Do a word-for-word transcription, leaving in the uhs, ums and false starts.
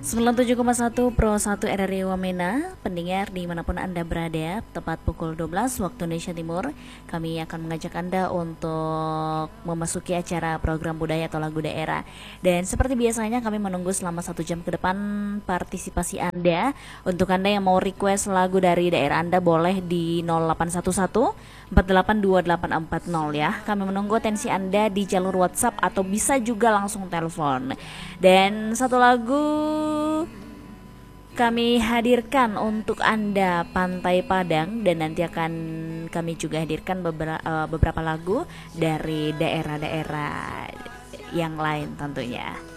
sembilan puluh tujuh koma satu Pro satu R R I Wamena, pendengar dimanapun Anda berada, tepat pukul dua belas waktu Indonesia Timur, kami akan mengajak Anda untuk memasuki acara program budaya atau lagu daerah. Dan seperti biasanya kami menunggu selama satu jam ke depan partisipasi Anda. Untuk Anda yang mau request lagu dari daerah Anda boleh di nol delapan satu satu empat delapan dua delapan empat nol ya. Kami menunggu atensi Anda di jalur WhatsApp atau bisa juga langsung telepon. Dan satu lagu kami hadirkan untuk Anda, Pantai Padang, dan nanti akan kami juga hadirkan beberapa, uh, beberapa lagu dari daerah-daerah yang lain tentunya.